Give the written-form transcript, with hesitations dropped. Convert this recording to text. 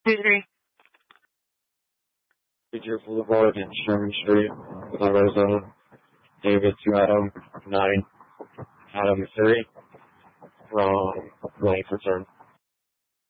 2-3. Feature Boulevard and Sherman Street with Arizona. David to Adam 9. Adam 3. From Blank return.